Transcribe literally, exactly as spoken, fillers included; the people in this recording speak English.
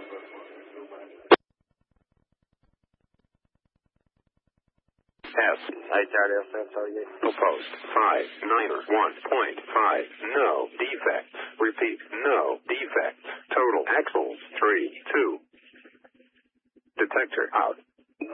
S. I Charlie F thirty-eight. Proposed. five niner one point five. No defects. Repeat. No defects. Total axles. three two. Detector out.